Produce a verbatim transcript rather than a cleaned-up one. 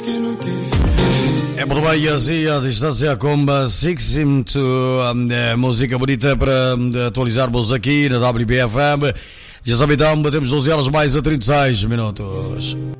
É por bem assim a distância como Sixim to um, música bonita para um, atualizarmos aqui na W B F M. Já sabe então, batemos doze horas mais a trinta e seis minutos.